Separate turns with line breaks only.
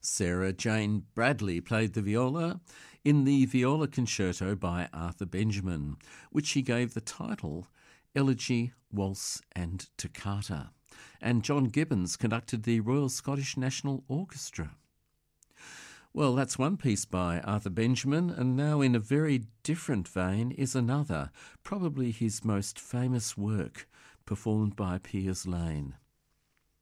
Sarah Jane Bradley played the viola in the Viola Concerto by Arthur Benjamin, which he gave the title Elegy, Waltz and Toccata. And John Gibbons conducted the Royal Scottish National Orchestra. Well, that's one piece by Arthur Benjamin, and now in a very different vein is another, probably his most famous work, performed by Piers Lane.